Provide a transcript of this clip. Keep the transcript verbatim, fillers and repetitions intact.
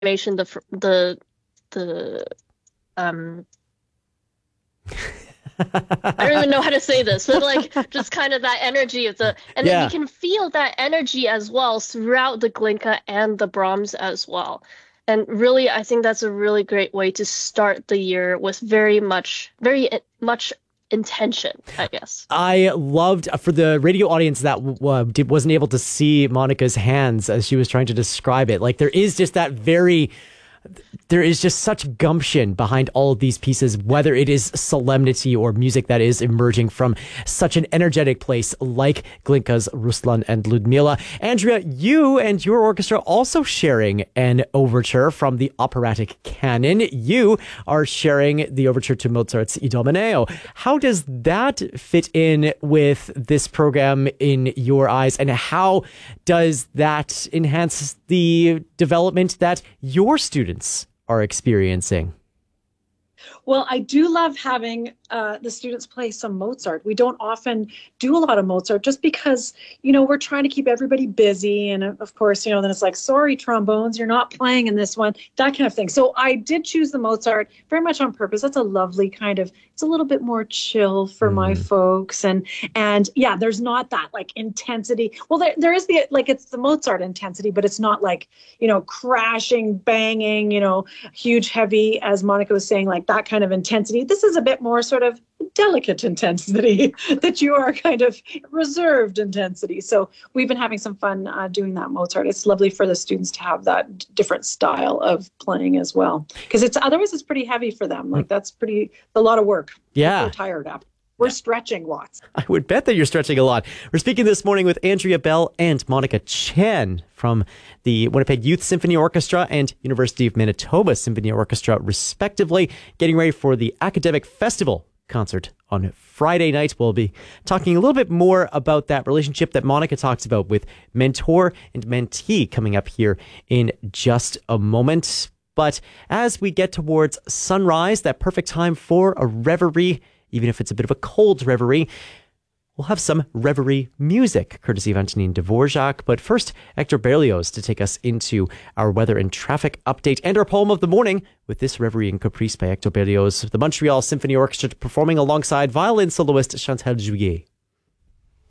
animation, the fr- the the um I don't even know how to say this, but like just kind of that energy of the, and then you Yeah. can feel that energy as well throughout the Glinka and the Brahms as well. And really, I think that's a really great way to start the year with very much, very i- much intention, I guess. I loved uh, for the radio audience that uh, did, wasn't able to see Monica's hands as she was trying to describe it. Like there is just that very there is just such gumption behind all of these pieces, whether it is solemnity or music that is emerging from such an energetic place like Glinka's Ruslan and Ludmila. Andrea, you and your orchestra also sharing an overture from the operatic canon. You are sharing the overture to Mozart's Idomeneo. How does that fit in with this program in your eyes, and how does that enhance the development that your students are experiencing? Well, I do love having uh, the students play some Mozart. We don't often do a lot of Mozart just because, you know, we're trying to keep everybody busy. And of course, you know, then it's like, sorry, trombones, you're not playing in this one, that kind of thing. So I did choose the Mozart very much on purpose. That's a lovely kind of, it's a little bit more chill for my Mm. folks. And, and yeah, there's not that like intensity. Well, there, there is the, like, it's the Mozart intensity, but it's not like, you know, crashing, banging, you know, huge, heavy, as Monica was saying, like that kind of intensity. This is a bit more sort of delicate intensity that you are kind of reserved intensity. So we've been having some fun uh, doing that Mozart. It's lovely for the students to have that d- different style of playing as well, because it's otherwise it's pretty heavy for them. Like that's pretty a lot of work. Yeah. We're tired after. We're stretching lots. I would bet that you're stretching a lot. We're speaking this morning with Andrea Bell and Monica Chen from the Winnipeg Youth Symphony Orchestra and University of Manitoba Symphony Orchestra, respectively, getting ready for the Academic Festival concert on Friday night. We'll be talking a little bit more about that relationship that Monica talks about with mentor and mentee coming up here in just a moment. But as we get towards sunrise, that perfect time for a reverie, even if it's a bit of a cold reverie, we'll have some reverie music, courtesy of Antonin Dvorak. But first, Hector Berlioz to take us into our weather and traffic update and our poem of the morning with this Reverie and Caprice by Hector Berlioz, the Montreal Symphony Orchestra performing alongside violin soloist Chantal Juillet.